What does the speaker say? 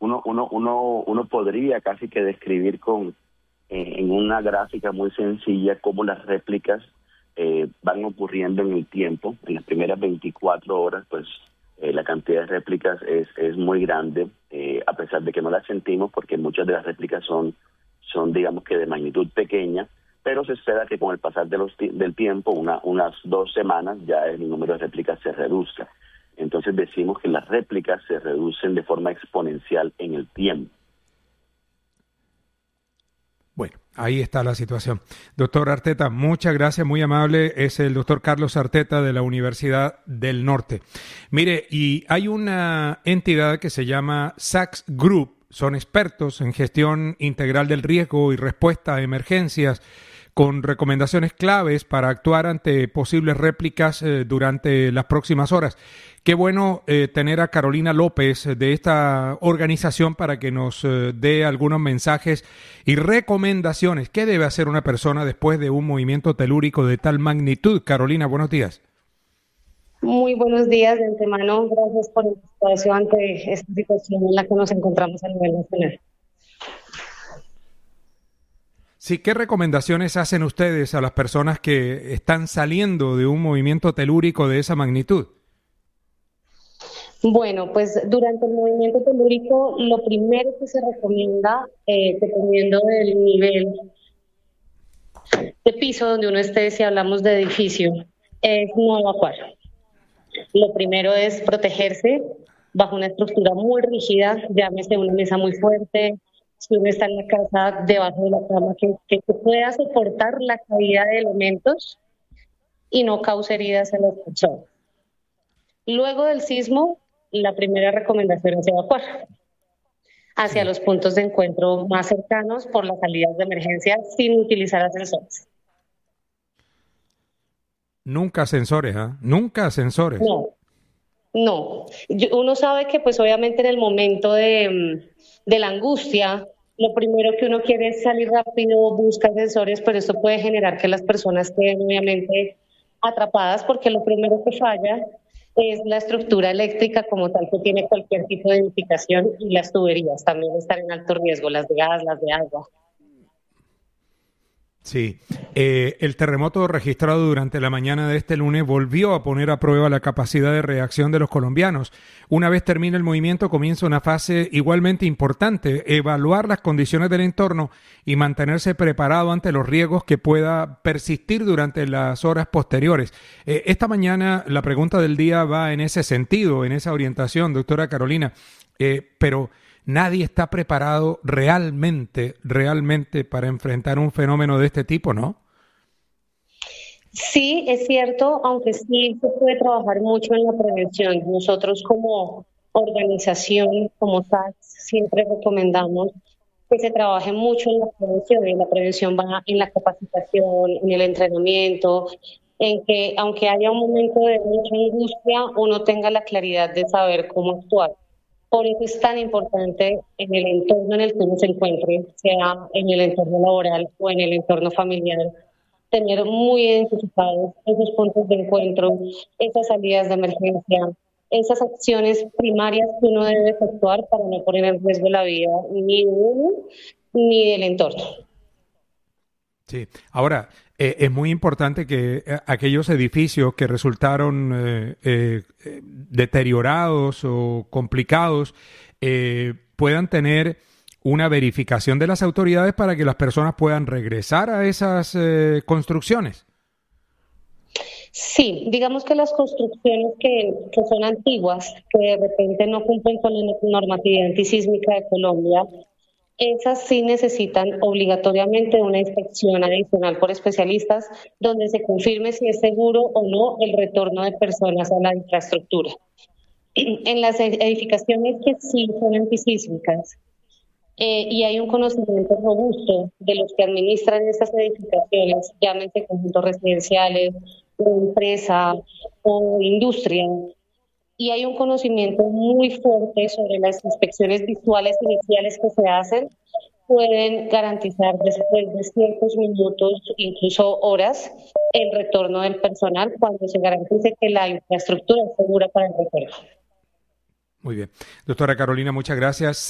uno podría casi que describir en una gráfica muy sencilla cómo las réplicas van ocurriendo en el tiempo. En las primeras 24 horas, pues la cantidad de réplicas es muy grande, a pesar de que no las sentimos, porque muchas de las réplicas son digamos que de magnitud pequeña, pero se espera que con el pasar del tiempo, unas 2 semanas, ya el número de réplicas se reduzca. Entonces decimos que las réplicas se reducen de forma exponencial en el tiempo. Bueno, ahí está la situación. Doctor Arteta, muchas gracias, muy amable. Es el doctor Carlos Arteta de la Universidad del Norte. Mire, y hay una entidad que se llama Sachs Group. Son expertos en gestión integral del riesgo y respuesta a emergencias, con recomendaciones claves para actuar ante posibles réplicas durante las próximas horas. Qué bueno tener a Carolina López de esta organización para que nos dé algunos mensajes y recomendaciones. ¿Qué debe hacer una persona después de un movimiento telúrico de tal magnitud? Carolina, buenos días. Muy buenos días de antemano. Gracias por el espacio ante esta situación en la que nos encontramos a nivel nacional. Sí, ¿qué recomendaciones hacen ustedes a las personas que están saliendo de un movimiento telúrico de esa magnitud? Bueno, pues durante el movimiento telúrico, lo primero que se recomienda, dependiendo del nivel de piso donde uno esté, si hablamos de edificio, es no evacuar. Lo primero es protegerse bajo una estructura muy rígida, llámese una mesa muy fuerte. Si uno está en la casa, debajo de la cama, que pueda soportar la caída de elementos y no cause heridas en las personas. Luego del sismo, la primera recomendación es evacuar hacia los puntos de encuentro más cercanos por las salidas de emergencia sin utilizar ascensores. Nunca ascensores, ¿ah? Nunca ascensores. No. Uno sabe que pues obviamente en el momento de la angustia, lo primero que uno quiere es salir rápido, buscar ascensores, pero esto puede generar que las personas queden obviamente atrapadas, porque lo primero que falla es la estructura eléctrica como tal, que tiene cualquier tipo de edificación, y las tuberías también están en alto riesgo, las de gas, las de agua. Sí, el terremoto registrado durante la mañana de este lunes volvió a poner a prueba la capacidad de reacción de los colombianos. Una vez termina el movimiento, comienza una fase igualmente importante: evaluar las condiciones del entorno y mantenerse preparado ante los riesgos que pueda persistir durante las horas posteriores. Esta mañana la pregunta del día va en ese sentido, en esa orientación, doctora Carolina, pero nadie está preparado realmente para enfrentar un fenómeno de este tipo, ¿no? Sí, es cierto, aunque sí se puede trabajar mucho en la prevención. Nosotros como organización, como SACS, siempre recomendamos que se trabaje mucho en la prevención. Y la prevención va en la capacitación, en el entrenamiento, en que aunque haya un momento de mucha angustia, uno tenga la claridad de saber cómo actuar. Por eso es tan importante en el entorno en el que uno se encuentre, sea en el entorno laboral o en el entorno familiar, tener muy identificados esos puntos de encuentro, esas salidas de emergencia, esas acciones primarias que uno debe efectuar para no poner en riesgo la vida ni de uno ni del entorno. Sí, ahora es muy importante que aquellos edificios que resultaron deteriorados o complicados puedan tener una verificación de las autoridades para que las personas puedan regresar a esas construcciones. Sí, digamos que las construcciones que son antiguas, que de repente no cumplen con la normatividad antisísmica de Colombia, esas sí necesitan obligatoriamente una inspección adicional por especialistas donde se confirme si es seguro o no el retorno de personas a la infraestructura. En las edificaciones que sí son antisísmicas y hay un conocimiento robusto de los que administran estas edificaciones, llámense conjuntos residenciales, o empresa o industria, y hay un conocimiento muy fuerte sobre las inspecciones visuales iniciales que se hacen, pueden garantizar después de ciertos minutos, incluso horas, el retorno del personal cuando se garantice que la infraestructura es segura para el retorno. Muy bien. Doctora Carolina, muchas gracias.